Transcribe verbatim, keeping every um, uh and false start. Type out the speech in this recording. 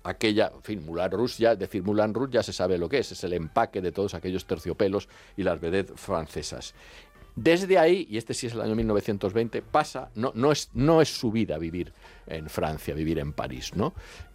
aquella, en fin, Moulin Rouge, ya, decir Moulin Rouge ya se sabe lo que es, es el empaque de todos aquellos terciopelos y las vedettes francesas. Desde ahí, y este sí es el año mil novecientos veinte, pasa, no, no, es, no es su vida vivir en Francia, vivir en París, ¿no?